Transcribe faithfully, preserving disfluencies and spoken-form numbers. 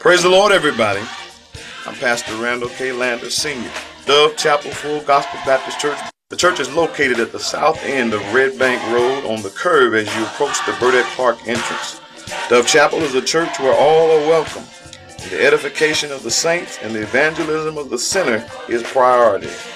Praise the Lord, everybody. I'm Pastor Randall K. Lander, Senior Dove Chapel Full Gospel Baptist Church. The church is located at the south end of Red Bank Road on the curve as you approach the Burdette Park entrance. Dove Chapel is a church where all are welcome. The edification of the saints and the evangelism of the sinner is priority.